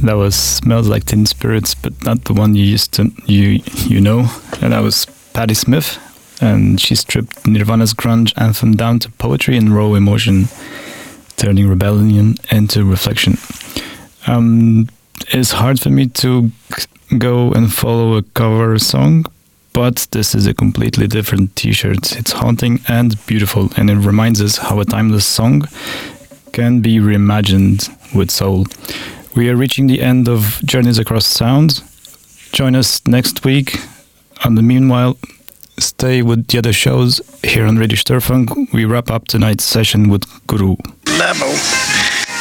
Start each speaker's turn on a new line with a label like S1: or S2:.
S1: That was Smells Like Teen Spirits, but not the one you used to you know. And that was Patti Smith, and she stripped Nirvana's grunge anthem down to poetry and raw emotion, turning rebellion into reflection. It's hard for me to go and follow a cover song, but this is a completely different t-shirt. It's haunting and beautiful, and it reminds us how a timeless song can be reimagined with soul. We are reaching the end of Journeys Across Sound. Join us next week. And meanwhile, stay with the other shows here on Radio Störfunk. We wrap up tonight's session with Guru.
S2: Level.